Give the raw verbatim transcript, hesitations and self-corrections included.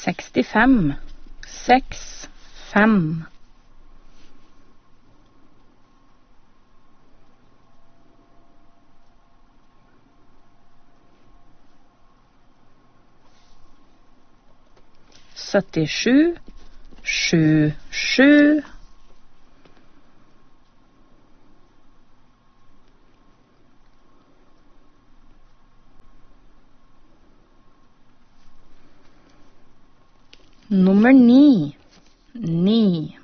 sekstifem, seks, fem. syttisju, sju, sju. Nummer ni, ni.